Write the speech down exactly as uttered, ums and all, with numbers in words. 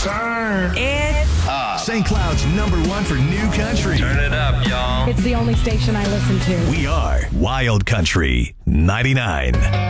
Turn it up. Saint Cloud's number one for new country. Turn it up, y'all. It's the only station I listen to. We are Wild Country ninety-nine.